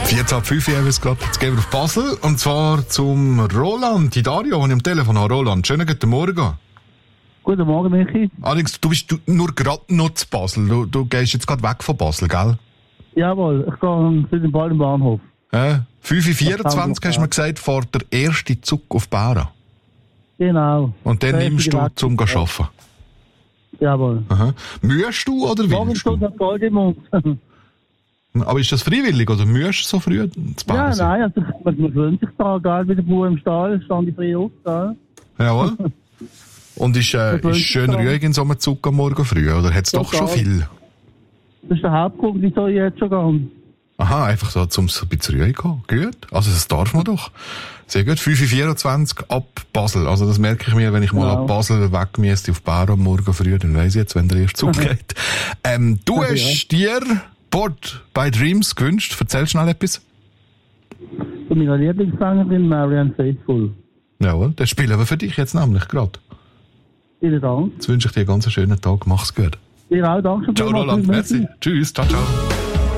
4:05 haben wir es gerade. Jetzt gehen wir auf Basel. Und zwar zum Roland, die Dario, den ich am Telefon habe. Roland, schönen guten Morgen. Guten Morgen, Michi. Allerdings, du bist nur gerade noch zu Basel. Du gehst jetzt gerade weg von Basel, gell? Jawohl, ich gehe bald im Bahnhof. 5:24 hast du mir gesagt, fährt der erste Zug auf Bära. Genau. Und dann nimmst du zum Arbeiten. Jawohl. Aha. Mühst du oder willst du? Morgen Gold im Mund. Aber ist das freiwillig oder müsst du so früh zu Bära sein? Nein, also man gewöhnt sich da, gell, wie der Bauer im Stall, stand ich früh auf, gell. Jawohl. Und ist schön ruhig in so einem Zug am Morgen früh, oder hat es doch schon viel? Das ist der Hauptgrund, wieso ich jetzt schon gehe. Aha, einfach so, um ein bisschen ruhig zu gehen. Gut. Also, das darf man doch. Sehr gut. 5:24 ab Basel. Also, das merke ich mir, wenn ich mal ab Basel weg müsste auf Bära am Morgen früh, dann weiss ich jetzt, wenn der erste Zug geht. Du hast dir Bored by Dreams gewünscht. Erzähl schnell etwas. Von meiner Lieblingssängerin Marianne Faithfull. Jawohl, das spielen wir für dich jetzt nämlich gerade. Vielen Dank. Jetzt wünsche ich dir einen ganz schönen Tag. Mach's gut. Dir auch, danke. Ciao, Roland. Merci. Tschüss. Ciao, ciao.